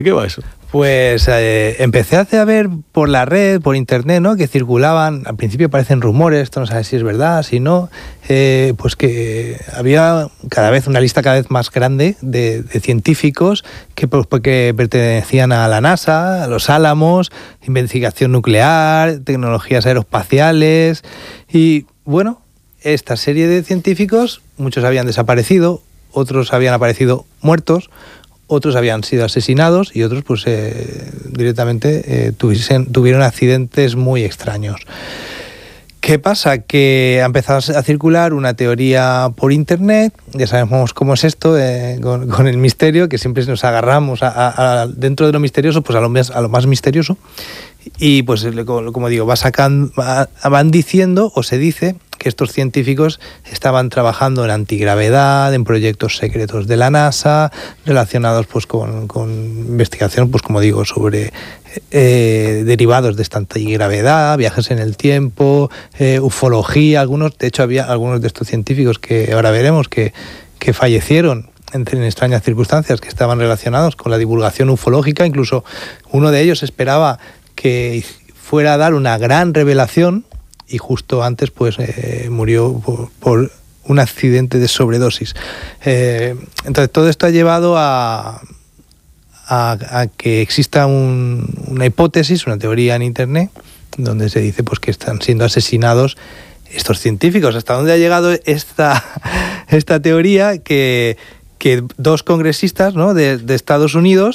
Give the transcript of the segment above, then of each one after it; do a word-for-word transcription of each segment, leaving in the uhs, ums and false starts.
¿Qué va eso? Pues eh, empecé a ver por la red, por internet, ¿no? Que circulaban, al principio parecen rumores, esto no sabes si es verdad, si no, eh, pues que había cada vez una lista cada vez más grande de, de científicos que, pues, que pertenecían a la NASA, a los Álamos, investigación nuclear, tecnologías aeroespaciales y bueno, esta serie de científicos, muchos habían desaparecido, otros habían aparecido muertos, otros habían sido asesinados y otros pues eh, directamente eh, tuviesen, tuvieron accidentes muy extraños. ¿Qué pasa? Que ha empezado a circular una teoría por internet, ya sabemos cómo es esto, eh, con, con el misterio, que siempre nos agarramos a, a, a, dentro de lo misterioso, pues a lo más, a lo más misterioso, y pues como digo, va sacando, va, van diciendo o se dice que estos científicos estaban trabajando en antigravedad, en proyectos secretos de la NASA, relacionados pues con, con investigación, pues como digo, sobre eh, derivados de esta antigravedad, viajes en el tiempo, eh, ufología. Algunos, de hecho, había algunos de estos científicos que ahora veremos que, que fallecieron en extrañas circunstancias, que estaban relacionados con la divulgación ufológica. Incluso uno de ellos esperaba que fuera a dar una gran revelación y justo antes pues eh, murió por, por un accidente de sobredosis. Eh, entonces todo esto ha llevado a, a, a que exista un, una hipótesis, una teoría en internet, donde se dice pues que están siendo asesinados estos científicos. ¿Hasta dónde ha llegado esta, esta teoría? Que, que dos congresistas, ¿no? de, de Estados Unidos,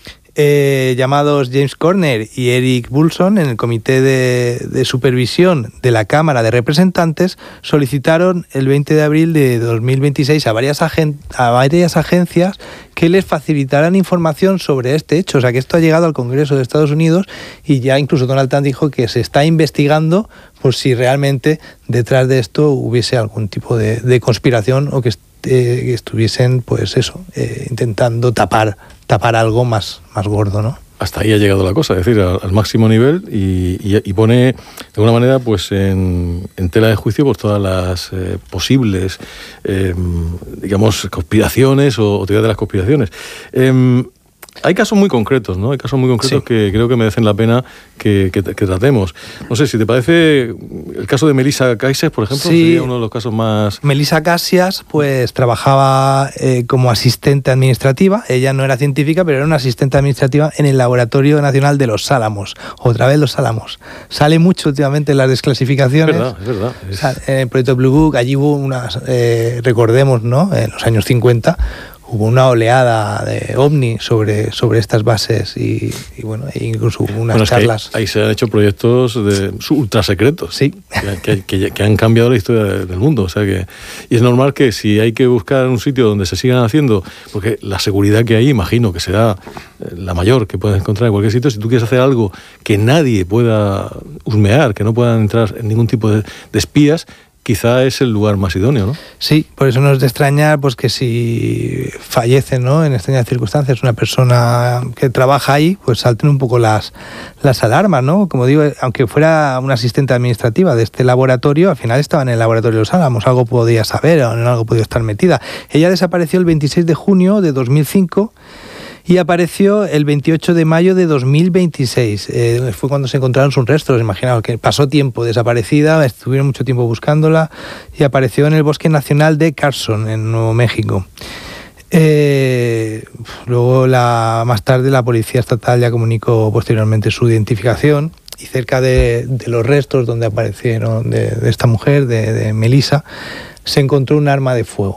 Eh, llamados James Corner y Eric Bulson, en el Comité de, de Supervisión de la Cámara de Representantes, solicitaron el veinte de abril de dos mil veintiséis a varias, agen- a varias agencias que les facilitaran información sobre este hecho. O sea, que esto ha llegado al Congreso de Estados Unidos y ya incluso Donald Trump dijo que se está investigando por si realmente detrás de esto hubiese algún tipo de, de conspiración o que, est- eh, que estuviesen, pues eso, eh, intentando tapar tapar algo más, más gordo, ¿no? Hasta ahí ha llegado la cosa, es decir, al, al máximo nivel y, y, y pone de alguna manera pues en, en tela de juicio pues todas las eh, posibles eh, digamos conspiraciones o, o teorías de las conspiraciones. Eh, Hay casos muy concretos, ¿no? Hay casos muy concretos sí. que creo que merecen la pena que, que, que tratemos. No sé, si te parece, el caso de Melissa Cassias, por ejemplo, sí. sería uno de los casos más... Melissa Cassias, pues, trabajaba eh, como asistente administrativa. Ella no era científica, pero era una asistente administrativa en el Laboratorio Nacional de los Álamos. Otra vez los Álamos. Sale mucho últimamente en las desclasificaciones. Es verdad, es verdad. Es... En el proyecto Blue Book, allí hubo unas, eh, recordemos, ¿no? En los años cincuenta... hubo una oleada de ovni sobre, sobre estas bases y, y bueno, incluso hubo unas bueno, es charlas. Que ahí, ahí se han hecho proyectos de ultra secretos, sí. que, que, que han cambiado la historia del mundo. O sea que, y es normal que si hay que buscar un sitio donde se sigan haciendo, porque la seguridad que hay, imagino que será la mayor que puedes encontrar en cualquier sitio, si tú quieres hacer algo que nadie pueda husmear, que no puedan entrar en ningún tipo de, de espías, quizá es el lugar más idóneo, ¿no? Sí, por eso no es de extrañar pues que si fallece, ¿no? en extrañas circunstancias una persona que trabaja ahí, pues salten un poco las, las alarmas, ¿no? Como digo, aunque fuera una asistente administrativa de este laboratorio, al final estaba en el laboratorio de los Álamos, algo podía saber o en algo podía estar metida. Ella desapareció el veintiséis de junio de dos mil cinco y apareció el veintiocho de mayo de dos mil veintiséis. Eh, fue cuando se encontraron sus restos. Imaginaos que pasó tiempo desaparecida, estuvieron mucho tiempo buscándola y apareció en el Bosque Nacional de Carson, en Nuevo México. Eh, luego, la, más tarde, la Policía Estatal ya comunicó posteriormente su identificación y cerca de, de los restos donde aparecieron de, de esta mujer, de, de Melissa, se encontró un arma de fuego.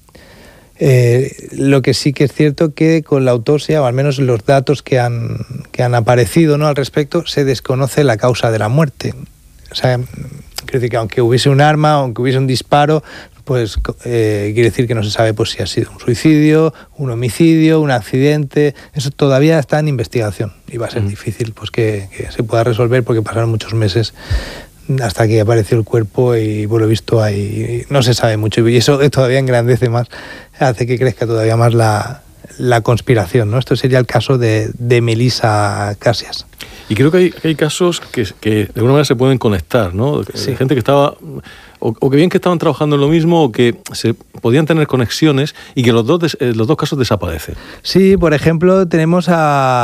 Eh, lo que sí que es cierto que con la autopsia, o al menos los datos que han, que han aparecido, ¿no? al respecto, se desconoce la causa de la muerte. O sea, quiere decir que aunque hubiese un arma, aunque hubiese un disparo, pues eh, quiere decir que no se sabe pues, si ha sido un suicidio, un homicidio, un accidente. Eso todavía está en investigación y va a ser mm. difícil pues, que, que se pueda resolver porque pasaron muchos meses hasta que apareció el cuerpo y por lo visto ahí no se sabe mucho y eso todavía engrandece más, hace que crezca todavía más la, la conspiración, ¿no? Esto sería el caso de, de Melissa Cassias. Y creo que hay, que hay casos que, que de alguna manera se pueden conectar, ¿no? Sí. Gente que estaba o, o que bien que estaban trabajando en lo mismo o que se podían tener conexiones y que los dos, des, eh, los dos casos desaparecen. Sí, por ejemplo, tenemos a